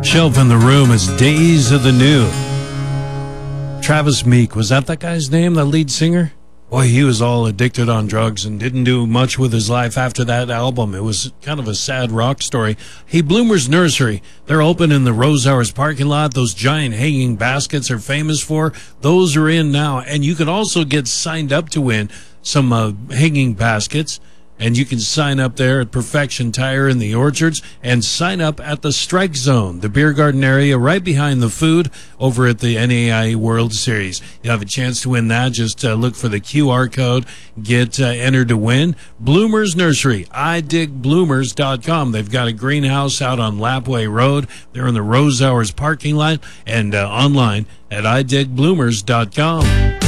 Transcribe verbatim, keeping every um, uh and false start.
Shelf in the Room is Days of the New. Travis Meek, was that that guy's name, the lead singer? Boy, he was all addicted on drugs and didn't do much with his life after that album. It was kind of a sad rock story. Hey, Bloomer's Nursery, they're open in the Rose Hours parking lot. Those giant hanging baskets are famous for. Those are in now. And you can also get signed up to win some uh, hanging baskets. And you can sign up there at Perfection Tire in the Orchards and sign up at the Strike Zone, the beer garden area right behind the food over at the N A I A World Series. You have a chance to win that. Just uh, look for the Q R code, get uh, entered to win. Bloomer's Nursery, I dig bloomers dot com. They've got a greenhouse out on Lapway Road. They're in the Rose Hours parking lot and uh, online at I dig bloomers dot com.